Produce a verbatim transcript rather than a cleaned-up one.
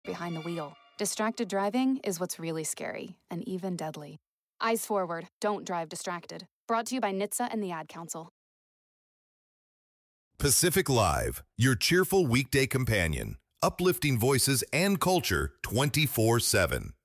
behind the wheel. Distracted driving is what's really scary and even deadly. Eyes forward, don't drive distracted. Brought to you by N H T S A and the Ad Council. Pacific Live, your cheerful weekday companion, uplifting voices and culture twenty-four seven.